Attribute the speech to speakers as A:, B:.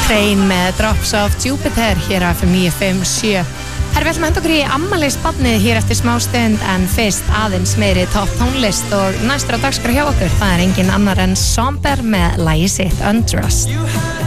A: Train með Drops of Jupiter hér á FM 957. Herra, við ætlum að henda okkur í afmælisbarnið hér eftir smá stund en fyrst aðeins meiri topp tónlist og næstur á dagskrá hjá okkur, það er engin annar en Somber með lagið sitt Undressed.